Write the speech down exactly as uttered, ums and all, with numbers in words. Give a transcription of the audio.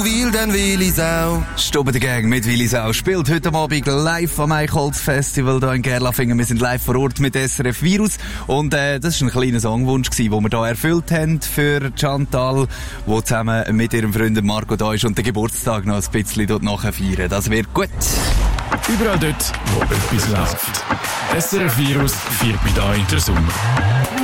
Will den Willisau. Stubbe der Gang mit Willisau spielt heute Abend live am Eichholz Festival hier in Gerlafingen. Wir sind live vor Ort mit S R F Virus und äh, das war ein kleiner Songwunsch, den wir hier erfüllt haben für Chantal, die zusammen mit ihrem Freund Marco da ist und den Geburtstag noch ein bisschen dort nachher feiern. Das wird gut. Überall dort, wo etwas läuft. S R F Virus feiert mit euch den Sommer.